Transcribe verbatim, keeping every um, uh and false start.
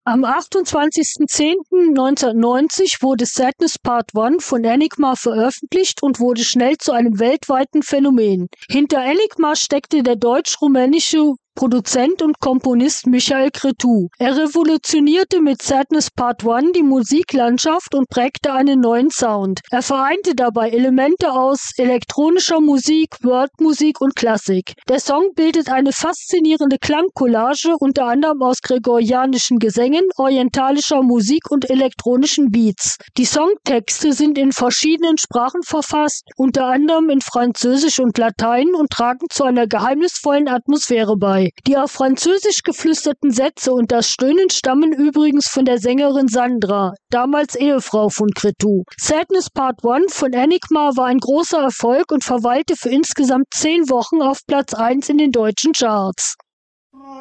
Am achtundzwanzigsten zehnten neunzehnhundertneunzig wurde Sadness Part eins von Enigma veröffentlicht und wurde schnell zu einem weltweiten Phänomen. Hinter Enigma steckte der deutsch-rumänische Produzent und Komponist Michael Cretu. Er revolutionierte mit Sadness Part eins die Musiklandschaft und prägte einen neuen Sound. Er vereinte dabei Elemente aus elektronischer Musik, Worldmusik und Klassik. Der Song bildet eine faszinierende Klangcollage, unter anderem aus gregorianischen Gesängen, orientalischer Musik und elektronischen Beats. Die Songtexte sind in verschiedenen Sprachen verfasst, unter anderem in Französisch und Latein, und tragen zu einer geheimnisvollen Atmosphäre bei. Die auf Französisch geflüsterten Sätze und das Stöhnen stammen übrigens von der Sängerin Sandra, damals Ehefrau von Cretu. Sadness Part eins von Enigma war ein großer Erfolg und verweilte für insgesamt zehn Wochen auf Platz eins in den deutschen Charts.